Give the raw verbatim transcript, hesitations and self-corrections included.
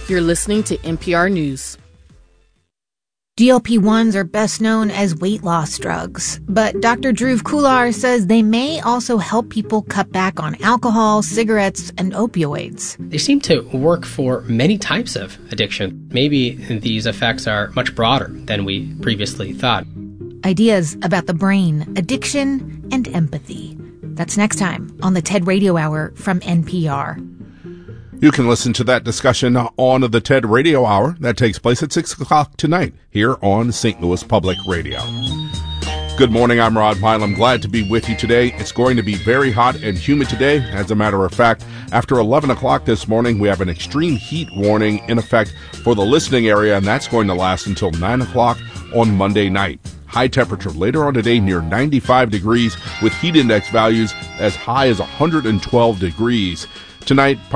You're listening to N P R News. G L P ones are best known as weight loss drugs, but Doctor Dhruv Kular says they may also help people cut back on alcohol, cigarettes, and opioids. They seem to work for many types of addiction. Maybe these effects are much broader than we previously thought. Ideas about the brain, addiction, and empathy. That's next time on the TED Radio Hour from N P R. You can listen to that discussion on the TED Radio Hour. That takes place at six o'clock tonight here on Saint Louis Public Radio. Good morning, I'm Rod Milam. Glad to be with you today. It's going to be very hot and humid today. As a matter of fact, after eleven o'clock this morning, we have an extreme heat warning in effect for the listening area, and that's going to last until nine o'clock on Monday night. High temperature later on today near ninety-five degrees with heat index values as high as one hundred twelve degrees. Tonight,